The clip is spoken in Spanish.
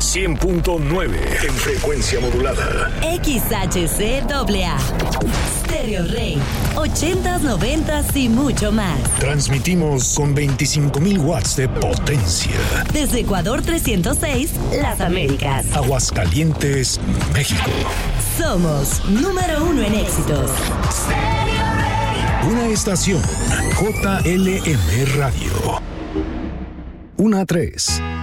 100.9 en frecuencia modulada. XHCAA. Stereo Rey. 80s, 90s y mucho más. Transmitimos con 25,000 watts de potencia. Desde Ecuador 306, Las Américas. Aguascalientes, México. Somos número 1 en éxitos. Una estación JLM Radio. 1 a 3.